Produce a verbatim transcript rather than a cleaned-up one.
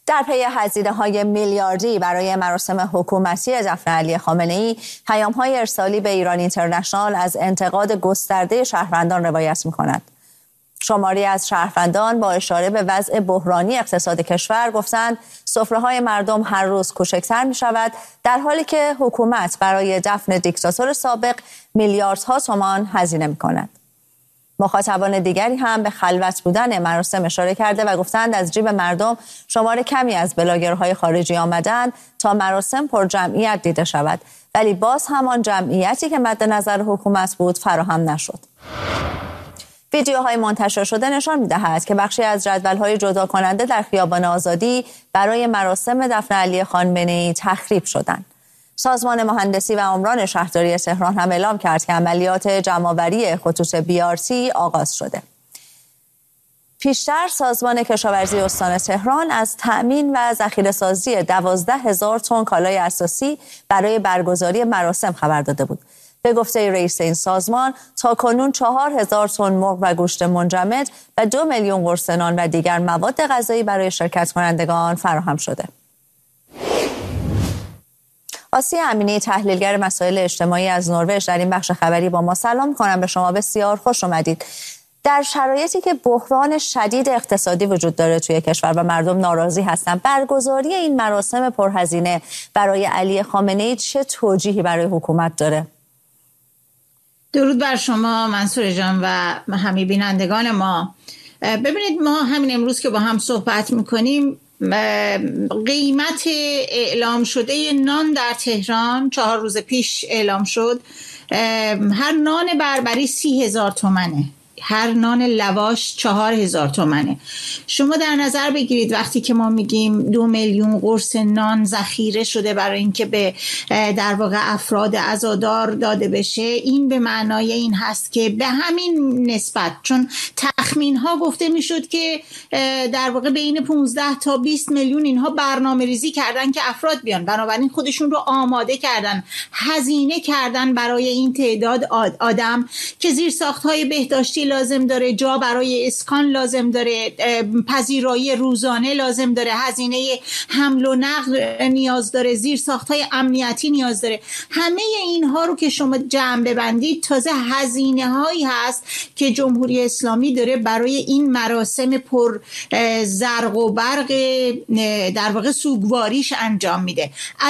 در پی هزینه‌های میلیاردی برای مراسم حکومتی دفن علی خامنه‌ای، پیام‌های ارسالی به ایران اینترنشنال از انتقاد گسترده شهروندان روایت می‌کند. شماری از شهروندان با اشاره به وضع بحرانی اقتصاد کشور گفتند سفره‌های مردم هر روز کوچکتر می‌شود، در حالی که حکومت برای دفن دیکتاتور سابق میلیاردها تومان هزینه می‌کند. مخاطبان دیگری هم به خلوت بودن مراسم اشاره کرده و گفتند از جیب مردم شمار کمی از بلاگرهای خارجی آمدند تا مراسم پر جمعیت دیده شود، ولی باز همان جمعیتی که مد نظر حکومت بود فراهم نشد. ویدیوهای منتشر شده نشان می‌دهد که بخشی از جدول‌های جدا کننده در خیابان آزادی برای مراسم دفن علی خامنه‌ای تخریب شدند. سازمان مهندسی و عمران شهرداری تهران هم اعلام کرد که عملیات جمع‌آوری خطوط بی آر تی آغاز شده. پیشتر سازمان کشاورزی استان تهران از تأمین و ذخیره‌سازی دوازده هزار تن کالای اساسی برای برگزاری مراسم خبر داده بود. به گفته رئیس این سازمان تاکنون چهار هزار تن مرغ و گوشت منجمد و دو میلیون قرص نان و دیگر مواد غذایی برای شرکت کنندگان فراهم شده. آسیه امینی، تحلیلگر مسائل اجتماعی از نروژ، در این بخش خبری با ما. سلام می‌کنم به شما، بسیار خوش اومدید. در شرایطی که بحران شدید اقتصادی وجود داره توی کشور و مردم ناراضی هستن، برگزاری این مراسم پرهزینه برای علی خامنه‌ای چه توجیهی برای حکومت داره؟ درود بر شما منصور جان و همه بینندگان ما. ببینید، ما همین امروز که با هم صحبت میکنیم قیمت اعلام شده نان در تهران چهار روز پیش اعلام شد، هر نان بربری سی هزار تومنه، هر نان لواش چهار هزار تومنه. شما در نظر بگیرید وقتی که ما میگیم دو میلیون قرص نان ذخیره شده برای اینکه به در واقع افراد عزادار داده بشه، این به معنای این هست که به همین نسبت، چون تخمین ها گفته میشد که در واقع بین پانزده تا بیست میلیون اینها برنامه ریزی کردن که افراد بیان، بنابراین خودشون رو آماده کردن، هزینه کردن برای این تعداد آدم که زیر ساخت های بهداشتی لازم داره، جا برای اسکان لازم داره، پذیرایی روزانه لازم داره، هزینه حمل و نقل نیاز داره، زیر ساخت‌های امنیتی نیاز داره. همه اینها رو که شما جمع ببندید تازه هزینه هایی هست که جمهوری اسلامی داره برای این مراسم پر زرق و برق در واقع سوگواریش انجام میده.